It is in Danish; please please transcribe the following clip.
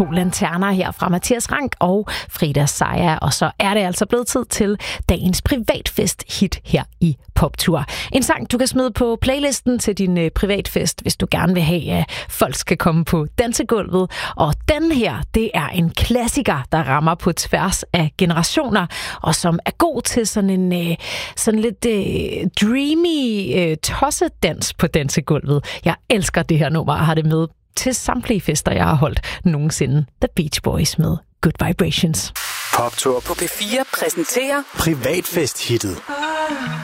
2 lanterner her fra Mathias Rank og Frida Saja. Og så er det altså blevet tid til dagens privatfest-hit her i Poptur. En sang, du kan smide på playlisten til din privatfest, hvis du gerne vil have, at folk skal komme på dansegulvet. Og den her, det er en klassiker, der rammer på tværs af generationer, og som er god til sådan en sådan lidt dreamy tossedans på dansegulvet. Jeg elsker det her nummer og har det med til samtlige fester, jeg har holdt nogensinde. The Beach Boys med Good Vibrations. Poptur på P4 præsenterer privatfest-hittet.